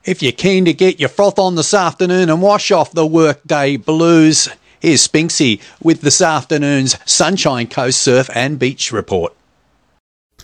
If you're keen to get your froth on this afternoon and wash off the workday blues, here's Spinksy with this afternoon's Sunshine Coast Surf and Beach Report.